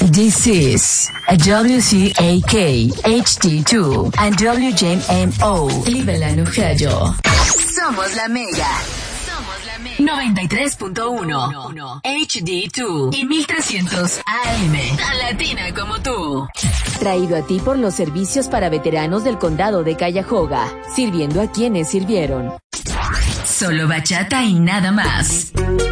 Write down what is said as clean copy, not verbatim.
This is a WCAK HD2 and WJMO Cleveland, Ohio. Somos la Mega. 93.1 HD2 y 1300 AM. Tan latina como tú. Traído a ti por los servicios para veteranos del condado de Cuyahoga, sirviendo a quienes sirvieron. Solo bachata y nada más.